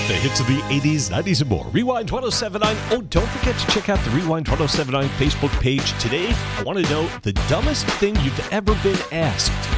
The hits of the 80s, 90s, and more. Rewind 1079. Oh, don't forget to check out the Rewind 1079 Facebook page. Today, I want to know the dumbest thing you've ever been asked.